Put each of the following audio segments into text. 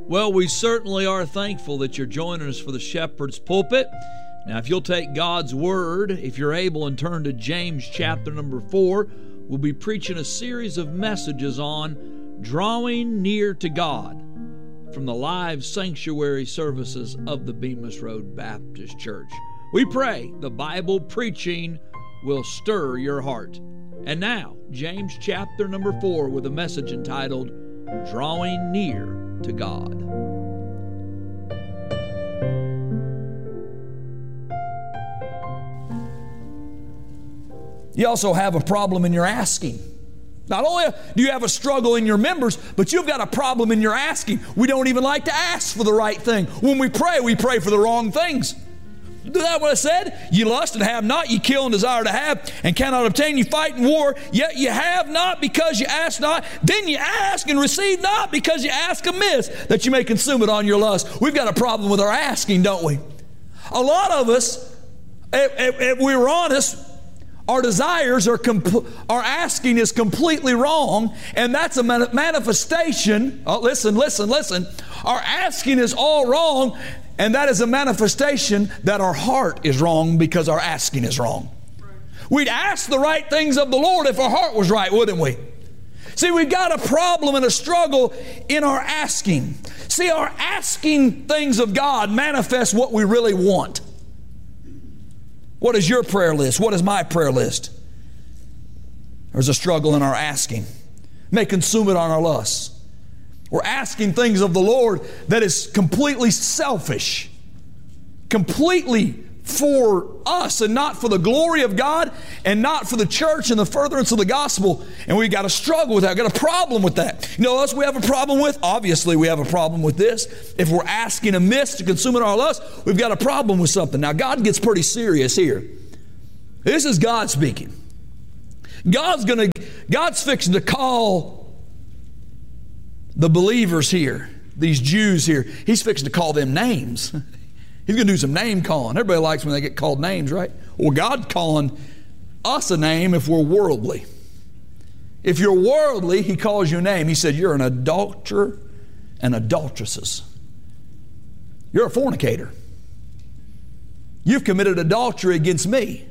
Well, we certainly are thankful that you're joining us for the Shepherd's Pulpit. Now, if you'll take God's Word, if you're able, and turn to James chapter number 4, we'll be preaching a series of messages on drawing near to God from the live sanctuary services of the Bemis Road Baptist Church. We pray the Bible preaching will stir your heart. And now, James chapter number 4 with a message entitled, Drawing Near to God. You also have a problem in your asking. Not only do you have a struggle in your members, but you've got a problem in your asking. We don't even like to ask for the right thing. When we pray for the wrong things. Is that what I said? You lust and have not, you kill and desire to have, and cannot obtain, you fight in war, yet you have not because you ask not. Then you ask and receive not because you ask amiss, that you may consume it on your lust. We've got a problem with our asking, don't we? A lot of us, if we're honest, our desires our asking is completely wrong, and that's a manifestation. Oh, listen. Our asking is all wrong, and that is a manifestation that our heart is wrong because our asking is wrong. We'd ask the right things of the Lord if our heart was right, wouldn't we? See, we've got a problem and a struggle in our asking. See, our asking things of God manifest what we really want. What is your prayer list? What is my prayer list? There's a struggle in our asking. May consume it on our lusts. We're asking things of the Lord that is completely selfish, completely for us and not for the glory of God and not for the church and the furtherance of the gospel. And we've got to struggle with that. We've got a problem with that. You know what else we have a problem with? Obviously, we have a problem with this. If we're asking amiss to consume it on our lust, we've got a problem with something. Now, God gets pretty serious here. This is God speaking. God's fixing to call the believers here, these Jews here, He's fixing to call them names. He's going to do some name calling. Everybody likes when they get called names, right? Well, God's calling us a name if we're worldly. If you're worldly, He calls you a name. He said, you're an adulterer and adulteresses. You're a fornicator. You've committed adultery against me.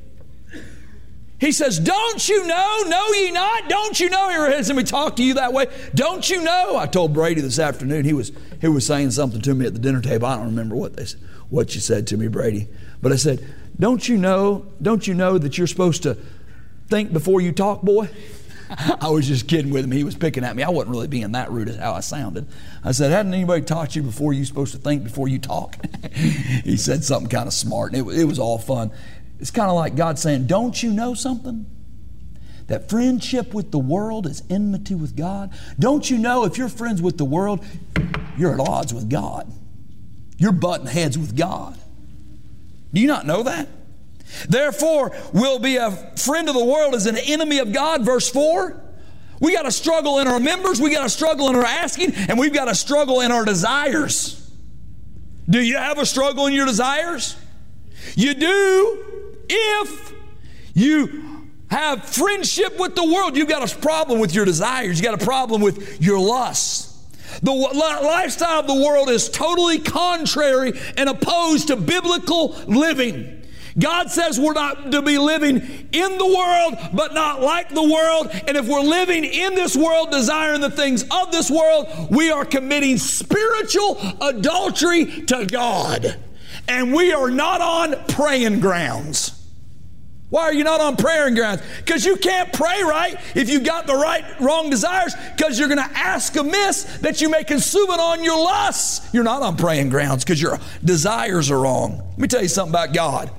He says, don't you know? Know ye not? Don't you know? He hears me talk to you that way. Don't you know? I told Brady this afternoon, he was saying something to me at the dinner table. I don't remember what you said to me, Brady. But I said, don't you know that you're supposed to think before you talk, boy? I was just kidding with him. He was picking at me. I wasn't really being that rude as how I sounded. I said, hadn't anybody taught you before you're supposed to think before you talk? He said something kind of smart, and it was all fun. It's kind of like God saying, don't you know something? That friendship with the world is enmity with God. Don't you know if you're friends with the world, you're at odds with God. You're butting heads with God. Do you not know that? Therefore, will be a friend of the world as an enemy of God, verse 4. We got to struggle in our members, we got to struggle in our asking, and we've got to struggle in our desires. Do you have a struggle in your desires? You do. If you have friendship with the world, you've got a problem with your desires. You've got a problem with your lusts. The lifestyle of the world is totally contrary and opposed to biblical living. God says we're not to be living in the world, but not like the world. And if we're living in this world, desiring the things of this world, we are committing spiritual adultery to God. And we are not on praying grounds. Why are you not on praying grounds? Because you can't pray right if you've got the wrong desires, because you're going to ask amiss that you may consume it on your lusts. You're not on praying grounds because your desires are wrong. Let me tell you something about God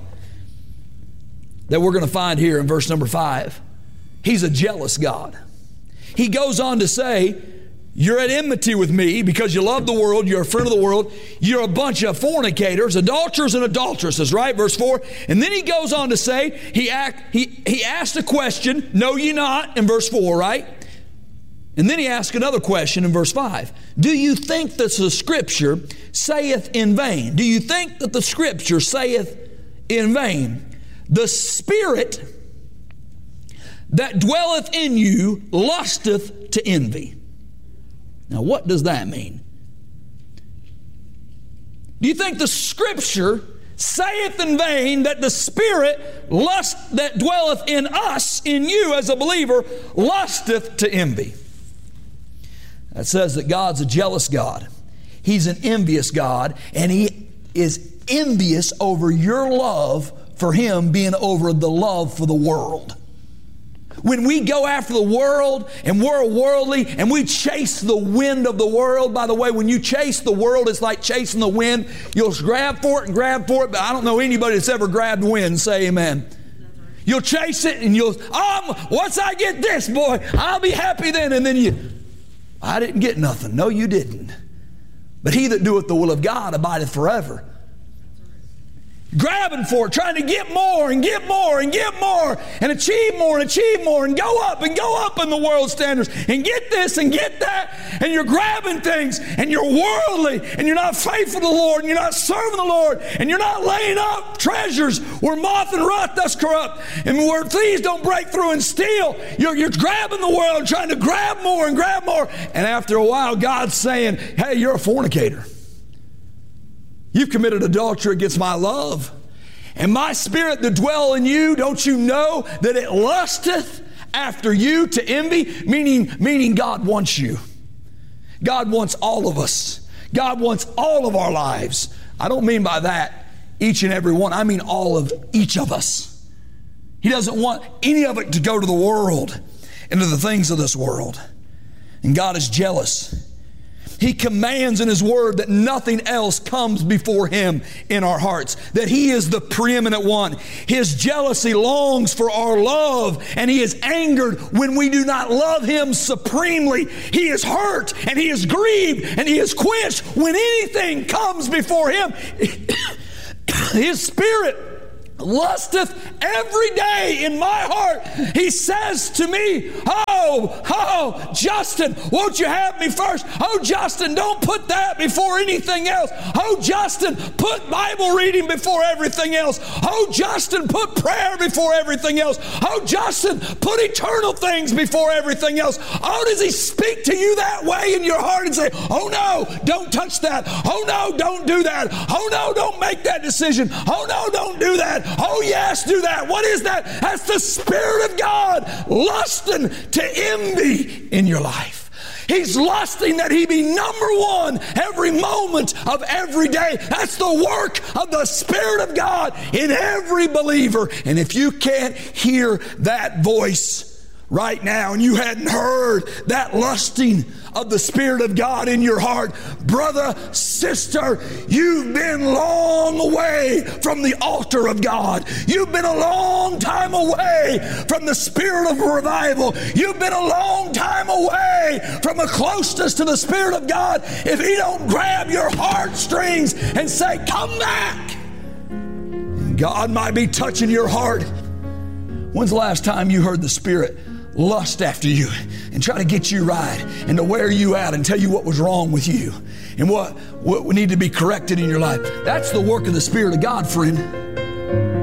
that we're going to find here in verse number 5. He's a jealous God. He goes on to say, you're at enmity with me because you love the world. You're a friend of the world. You're a bunch of fornicators, adulterers and adulteresses, right? Verse 4. And then he goes on to say, he asked a question, know ye not, in verse 4, right? And then he asked another question in verse 5. Do you think that the Scripture saith in vain? Do you think that the Scripture saith in vain? The Spirit that dwelleth in you lusteth to envy. Now, what does that mean? Do you think the Scripture saith in vain that the Spirit lust that dwelleth in us, in you as a believer, lusteth to envy? That says that God's a jealous God. He's an envious God, and He is envious over your love for Him being over the love for the world. When we go after the world and we're worldly and we chase the wind of the world, by the way, when you chase the world, it's like chasing the wind. You'll grab for it, but I don't know anybody that's ever grabbed wind. Say amen. You'll chase it and once I get this, boy, I'll be happy then. And then I didn't get nothing. No, you didn't. But he that doeth the will of God abideth forever. Grabbing for it, trying to get more and get more and get more and achieve more and go up in the world standards and get this and get that, and you're grabbing things and you're worldly and you're not faithful to the Lord and you're not serving the Lord and you're not laying up treasures where moth and rot does corrupt and where thieves don't break through and steal. You're grabbing the world, trying to grab more, and after a while God's saying, hey, you're a fornicator. You've committed adultery against my love. And my Spirit that dwell in you, don't you know that it lusteth after you to envy? Meaning God wants you. God wants all of us. God wants all of our lives. I don't mean by that each and every one. I mean all of each of us. He doesn't want any of it to go to the world and to the things of this world. And God is jealous. He commands in His Word that nothing else comes before Him in our hearts, that He is the preeminent one. His jealousy longs for our love, and He is angered when we do not love Him supremely. He is hurt, and He is grieved, and He is quenched when anything comes before Him. His Spirit lusteth every day in my heart. He says to me, oh, Justin, won't you have me first? Oh, Justin, don't put that before anything else. Oh, Justin, put Bible reading before everything else. Oh, Justin, put prayer before everything else. Oh, Justin, put eternal things before everything else. Oh, does He speak to you that way in your heart and say, oh no, don't touch that. Oh no, don't do that. Oh no, don't make that decision. Oh no, don't do that. Oh yes, do that. What is that? That's the Spirit of God lusting to envy in your life. He's lusting that He be number one every moment of every day. That's the work of the Spirit of God in every believer. And if you can't hear that voice right now and you hadn't heard that lusting of the Spirit of God in your heart, brother, sister, you've been long away from the altar of God. You've been a long time away from the Spirit of revival. You've been a long time away from a closeness to the Spirit of God. If He don't grab your heartstrings and say, come back, God might be touching your heart. When's the last time you heard the Spirit lust after you and try to get you right and to wear you out and tell you what was wrong with you and what would need to be corrected in your life? That's the work of the Spirit of God, friend.